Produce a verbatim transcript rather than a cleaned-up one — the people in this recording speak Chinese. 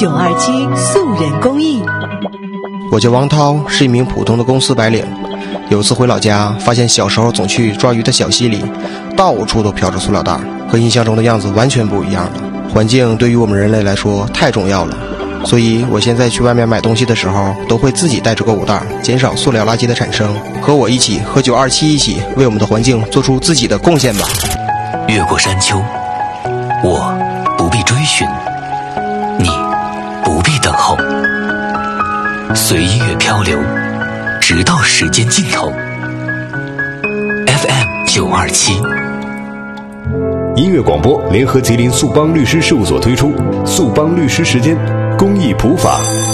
九二七素人公益。 我叫王涛，是一名普通的公司白领。有次回老家，发现小时候总去抓鱼的小溪里，到处都飘着塑料袋，和印象中的样子完全不一样了。环境对于我们人类来说太重要了，所以我现在去外面买东西的时候，都会自己带着购物袋，减少塑料垃圾的产生。和我一起，和九二七一起，为我们的环境做出自己的贡献吧。 越过山丘，我不必追寻，你不必等候，随音乐漂流，直到时间尽头。F M 九二七， 音乐广播联合吉林速邦律师事务所推出速邦律师时间公益普法